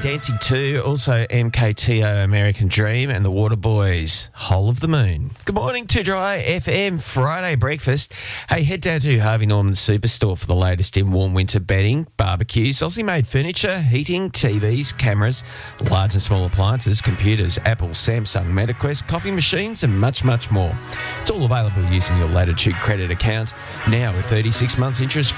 Dancing 2, also MKTO, American Dream, and the Waterboys, Whole of the Moon. Good morning to Dry FM Friday breakfast. Hey, head down to Harvey Norman Superstore for the latest in warm winter bedding, barbecues, Aussie-made furniture, heating, TVs, cameras, large and small appliances, computers, Apple, Samsung, MetaQuest, coffee machines, and much, much more. It's all available using your Latitude credit account, now with 36 months interest